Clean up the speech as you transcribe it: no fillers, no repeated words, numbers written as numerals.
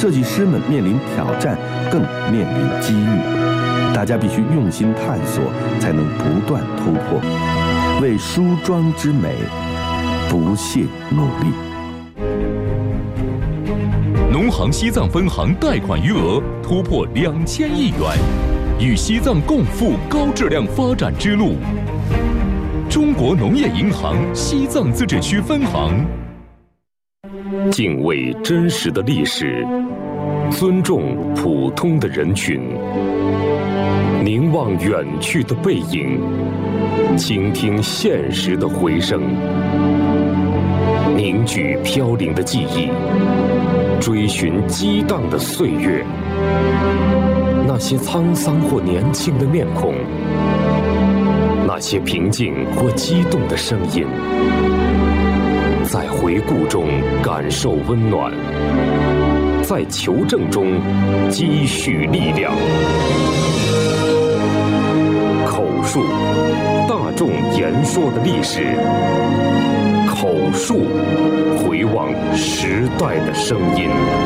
设计师们面临挑战，更面临机遇。大家必须用心探索，才能不断突破，为梳妆之美不懈努力。 农行西藏分行贷款余额突破2000亿元，与西藏共赴高质量发展之路。中国农业银行西藏自治区分行。 敬畏真实的历史，尊重普通的人群，凝望远去的背影，倾听现实的回声，凝聚飘零的记忆，追寻激荡的岁月。那些沧桑或年轻的面孔，那些平静或激动的声音，在回顾中感受温暖，在求证中积蓄力量。口述，大众言说的历史；口述，回望时代的声音。